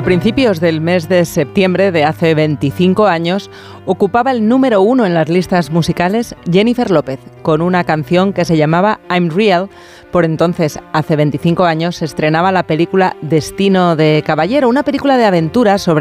A principios del mes de septiembre de hace 25 años, ocupaba el número 1 en las listas musicales Jennifer López, con una canción que se llamaba I'm Real. Por entonces, hace 25 años, se estrenaba la película Destino de Caballero, una película de aventuras sobre